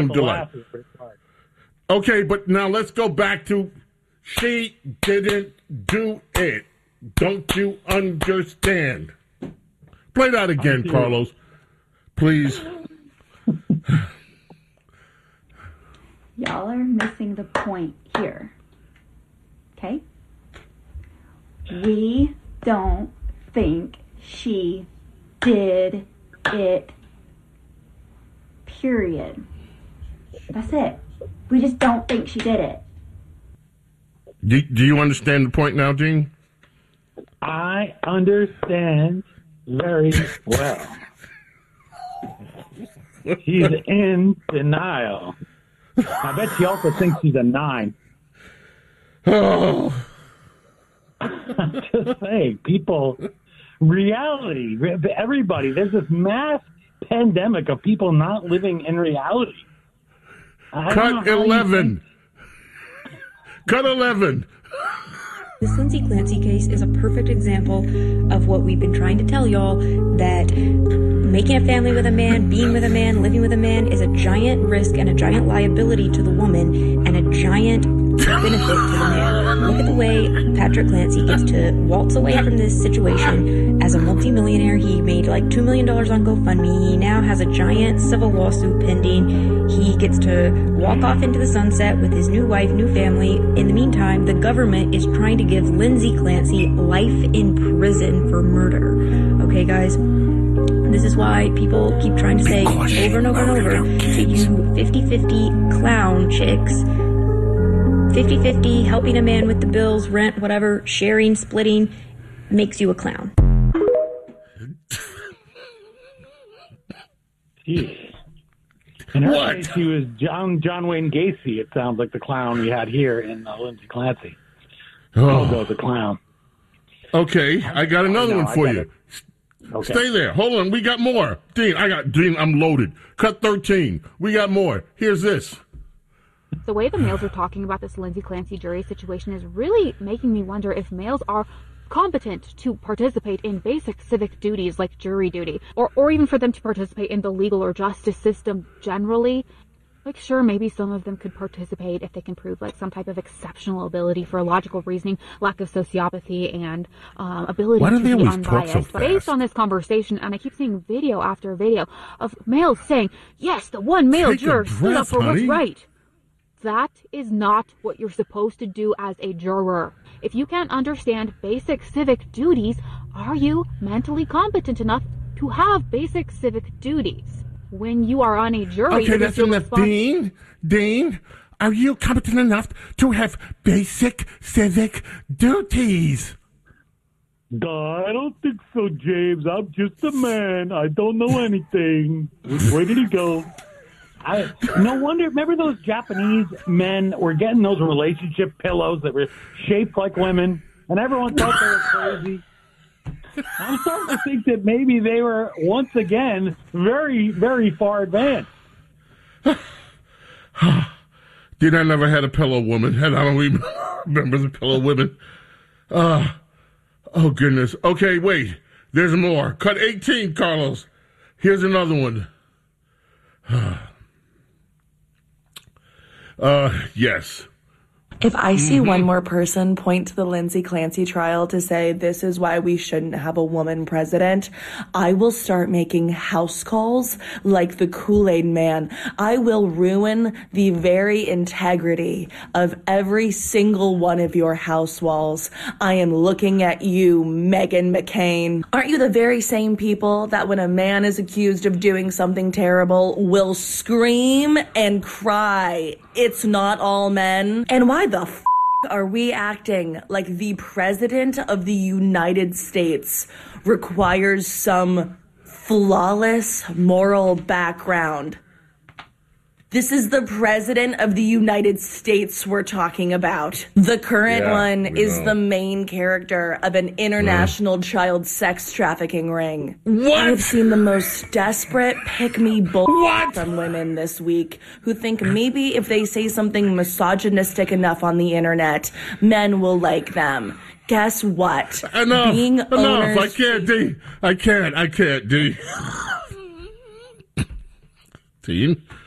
delay. Okay, but now let's go back to she didn't do it. Don't you understand? Play that again, Carlos. Please. Y'all are missing the point here. Okay? We don't think she did it. Period. That's it. We just don't think she did it. Do you understand the point now, Gene? I understand very well. She's in denial. I bet she also thinks she's a 9. Oh. I'm just saying, people, reality, everybody, there's this mass pandemic of people not living in reality. Cut 11. Cut 11. This Lindsay Clancy case is a perfect example of what we've been trying to tell y'all, that making a family with a man, being with a man, living with a man is a giant risk and a giant liability to the woman and a giant benefit to the man. Look at the way Patrick Clancy gets to waltz away from this situation as a multimillionaire. He made like $2 million on GoFundMe. He now has a giant civil lawsuit pending. He gets to walk off into the sunset with his new wife, new family. In the meantime, the government is trying to give Lindsay Clancy life in prison for murder. Okay, guys? This is why people keep trying to say over and over and over to you 50-50 clown chicks, 50-50 helping a man with the bills, rent, whatever, sharing, splitting, makes you a clown. Jeez. In her case, she was John Wayne Gacy. It sounds like the clown we had here in Lindsay Clancy. Oh, the clown. Okay, I got another one for you. Okay. Stay there. Hold on. We got more. Dean, I'm loaded. Cut 13. We got more. Here's this. The way the males are talking about this Lindsay Clancy jury situation is really making me wonder if males are competent to participate in basic civic duties like jury duty, or even for them to participate in the legal or justice system generally. Like, sure, maybe some of them could participate if they can prove, like, some type of exceptional ability for logical reasoning, lack of sociopathy, and ability to be unbiased. But based on this conversation, and I keep seeing video after video of males saying, yes, the one male juror stood up for what's right. That is not what you're supposed to do as a juror. If you can't understand basic civic duties, are you mentally competent enough to have basic civic duties? When you are on a jury, okay, that's enough. Dean, are you competent enough to have basic civic duties? I don't think so, James. I'm just a man. I don't know anything. Where did he go? No wonder. Remember those Japanese men were getting those relationship pillows that were shaped like women, and everyone thought they were crazy. I'm starting to think that maybe they were, once again, very, very far advanced. Dude, I never had a pillow woman, and I don't even remember the pillow women. Oh, goodness. Okay, wait. There's more. Cut 18, Carlos. Here's another one. Yes. If I see one more person point to the Lindsay Clancy trial to say this is why we shouldn't have a woman president, I will start making house calls like the Kool-Aid Man. I will ruin the very integrity of every single one of your house walls. I am looking at you, Meghan McCain. Aren't you the very same people that when a man is accused of doing something terrible will scream and cry, "It's not all men"? And why the are we acting like the President of the United States requires some flawless moral background? This is the President of the United States we're talking about. The current one is the main character of an international child sex trafficking ring. What? I've seen the most desperate pick-me bull from women this week who think maybe if they say something misogynistic enough on the internet, men will like them. Guess what? Enough. Owners... I can't, D. I can't, D. Dean?